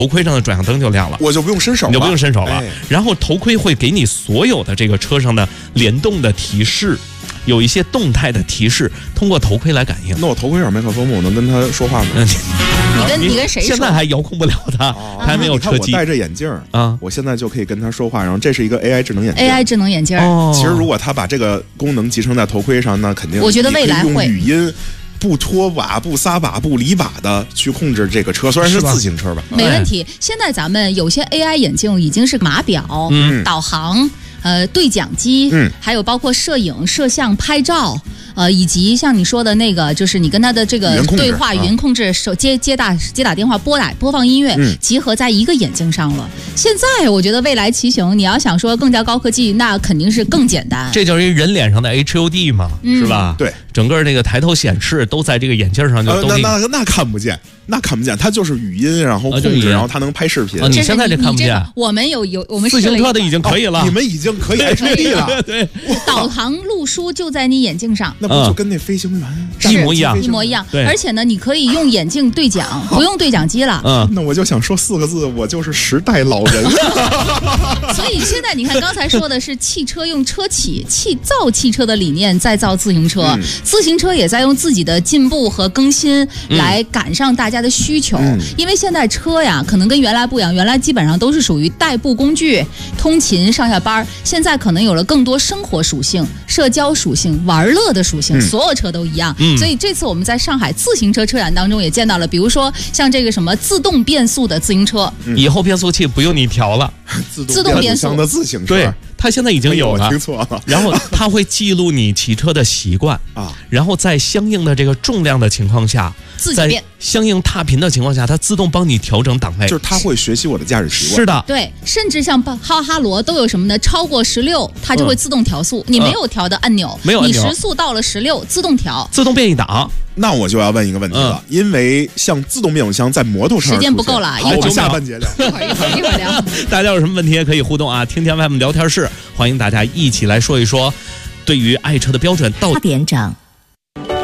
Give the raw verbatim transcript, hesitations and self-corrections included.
头盔上的转向灯就亮了， 我就不用伸手了， 你就不用伸手了。 哎、 然后头盔会给你所有的这个车上的联动的提示。有一些动态的提示，通过头盔来感应。 那我头盔上麦克风，我能跟他说话吗？ 你跟你跟谁说？ 现在还遥控不了他， 哦、 他还没有车机。 我戴着眼镜啊，我现在就可以跟他说话。然后这是一个 A I 智能眼镜 ，A I 智能眼镜。 哦， 其实如果他把这个功能集成在头盔上，那肯定我觉得未来会用语音。不拖把、不撒把、不离把的去控制这个车，虽然是自行车吧， 没问题。现在咱们有些 A I 眼镜已经是码表、嗯、导航、呃对讲机，嗯，还有包括摄影、摄像、拍照。呃，以及像你说的那个，就是你跟他的这个对话语音控制，手接接打接打电话、拨打播放音乐，嗯、集合在一个眼镜上了。现在我觉得未来骑行，你要想说更加高科技，那肯定是更简单。 这就是人脸上的 H U D 嘛，嗯、是吧？ 对， 整个这个抬头显示都在这个眼镜上就都、 呃、那那那看不见。那看不见，它就是语音，然后控制，然后它能拍视频。 啊、你现在这看不见， 我们有有我们自行车的已经可以了， 哦、你们已经可以 H D 了。 对， 导航路书就在你眼镜上， 那不就跟那飞行员一模一样， 一模一样。 对， 而且呢，你可以用眼镜对讲，不用对讲机了。 嗯， 那我就想说四个字，我就是时代老人。 所以现在你看，刚才说的是汽车用车企汽造汽车的理念再造自行车，嗯、自行车也在用自己的进步和更新来赶上大家的需求。嗯、因为现在车呀，可能跟原来不一样，原来基本上都是属于代步工具、通勤、上下班，现在可能有了更多生活属性、社交属性、玩乐的属性，嗯、所有车都一样。嗯、所以这次我们在上海自行车车展当中也见到了，比如说像这个什么自动变速的自行车， 嗯、以后变速器不用你调了， 自动变速的自行车。 对，它现在已经有了， 哎、听错了。 然后它会记录你骑车的习惯啊，然后在相应的这个重量的情况下， 自己变。 相应踏频的情况下，它自动帮你调整档位， 就是它会学习我的驾驶习惯。 是的， 对，甚至像哈哈罗都有什么呢？超过十六，它就会自动调速，嗯、你没有调的按钮， 没有按钮， 你时速到了十六，自动调， 自动变一档。 那我就要问一个问题了，嗯、因为像自动变速箱在摩托车时间不够了， 好，我们下半节聊， 一会儿一会儿一会儿聊。 大家有什么问题也可以互动啊，听天 F M 聊天室，欢迎大家一起来说一说，对于爱车的标准到八点整。